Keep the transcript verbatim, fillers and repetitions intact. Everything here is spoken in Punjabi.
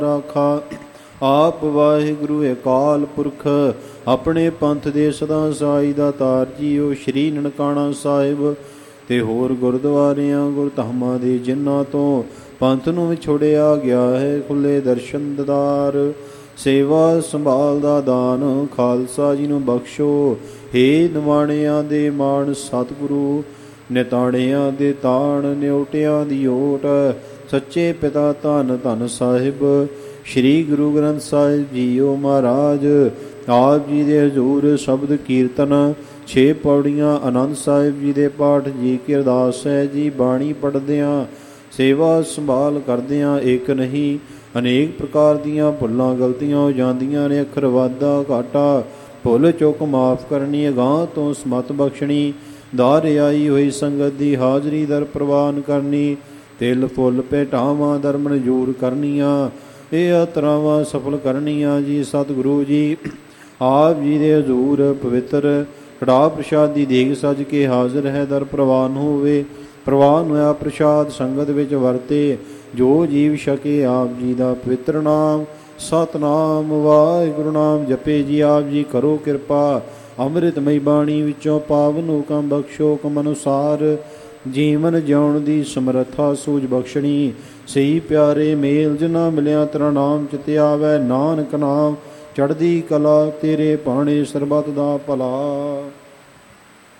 ਰਾਖਾ। ਆਪ ਵਾਹਿਗੁਰੂ ਅਕਾਲ ਪੁਰਖ ਆਪਣੇ ਪੰਥ ਦੇ ਸਦਾ ਸਾਈ ਦਾਤਾਰ ਜੀਓ। ਸ਼੍ਰੀ ਨਨਕਾਣਾ ਸਾਹਿਬ ਤੇ ਹੋਰ ਗੁਰਦੁਆਰਿਆਂ ਗੁਰਧਾਮਾਂ ਦੇ ਜਿਨ੍ਹਾਂ ਤੋਂ ਪੰਥ ਨੂੰ ਵਿਛੋੜਿਆ ਗਿਆ ਹੈ, ਖੁੱਲੇ ਦਰਸ਼ਨ ਦਦਾਰ, ਸੇਵਾ ਸੰਭਾਲ ਦਾ ਦਾਨ ਖਾਲਸਾ ਜੀ ਨੂੰ ਬਖਸ਼ੋ। ਹੇ ਨਿਵਾਣਿਆਂ ਦੇ ਮਾਣ ਸਤਿਗੁਰੂ, ਨਿਤਾਣਿਆਂ ਦੇ ਤਾਣ, ਨਿਉਟਿਆਂ ਦੀ ਓਟ, ਸੱਚੇ ਪਿਤਾ ਧੰਨ ਧੰਨ ਸਾਹਿਬ ਸ਼੍ਰੀ ਗੁਰੂ ਗ੍ਰੰਥ ਸਾਹਿਬ ਜੀਓ ਮਹਾਰਾਜ। ਆਪ ਜੀ ਦੇ ਹਜ਼ੂਰ ਸ਼ਬਦ ਕੀਰਤਨ, ਛੇ ਪੌੜੀਆਂ ਆਨੰਦ ਸਾਹਿਬ ਜੀ ਦੇ ਪਾਠ ਜੀ ਕੀ ਅਰਦਾਸ ਹੈ ਜੀ। ਬਾਣੀ ਪੜ੍ਹਦਿਆਂ, ਸੇਵਾ ਸੰਭਾਲ ਕਰਦਿਆਂ ਇੱਕ ਨਹੀਂ ਅਨੇਕ ਪ੍ਰਕਾਰ ਦੀਆਂ ਭੁੱਲਾਂ ਗਲਤੀਆਂ ਹੋ ਜਾਂਦੀਆਂ ਨੇ। ਅੱਖਰ ਵਾਧਾ ਘਾਟਾ ਭੁੱਲ ਚੁੱਕ ਮਾਫ ਕਰਨੀ, ਅਗਾਂਹ ਤੋਂ ਸਮਤ ਬਖਸ਼ਣੀ, ਦਾਰ ਆਈ ਹੋਈ ਸੰਗਤ ਦੀ ਹਾਜ਼ਰੀ ਦਰ ਪ੍ਰਵਾਨ ਕਰਨੀ, ਤਿਲ ਫੁੱਲ ਭੇਟਾਵਾਂ ਦਰ ਮਨਜ਼ੂਰ ਕਰਨੀਆਂ, ਇਹ ਤਰਾਵਾਂ ਸਫਲ ਕਰਨੀਆਂ ਜੀ। ਸਤਿਗੁਰੂ ਜੀ ਆਪ ਜੀ ਦੇ ਹਜ਼ੂਰ ਪਵਿੱਤਰ ਕੜਾਹ ਪ੍ਰਸ਼ਾਦ ਦੀ ਦੇਗ ਸੱਜ ਕੇ ਹਾਜ਼ਰ ਹੈ, ਦਰ ਪ੍ਰਵਾਨ ਹੋਵੇ। ਪ੍ਰਵਾਨ ਹੋਇਆ ਪ੍ਰਸ਼ਾਦ ਸੰਗਤ ਵਿੱਚ ਵਰਤੇ, ਜੋ ਜੀਵ ਛਕੇ ਆਪ ਜੀ ਦਾ ਪਵਿੱਤਰ ਨਾਮ ਸਤਨਾਮ ਵਾਹਿਗੁਰੂ ਨਾਮ ਜਪੇ ਜੀ। ਆਪ ਜੀ ਕਰੋ ਕਿਰਪਾ, ਅੰਮ੍ਰਿਤਮਈ ਬਾਣੀ ਵਿੱਚੋਂ ਪਾਵਨ ਹੁਕਮ ਬਖਸ਼ੋ। ਹੁਕਮ ਅਨੁਸਾਰ ਜੀਵਨ ਜਿਉਣ ਦੀ ਸਮਰੱਥਾ ਸੂਝ ਬਖਸ਼ਣੀ, ਸਹੀ ਪਿਆਰੇ ਮੇਲ ਜਿਨਾ ਮਿਲਿਆ ਤੇਰਾ ਨਾਮ ਚਿਤ ਆਵੈ। ਨਾਨਕ ਨਾਮ ਚੜ੍ਹਦੀ ਕਲਾ ਤੇਰੇ ਭਾਣੇ ਸਰਬੱਤ ਦਾ ਭਲਾ।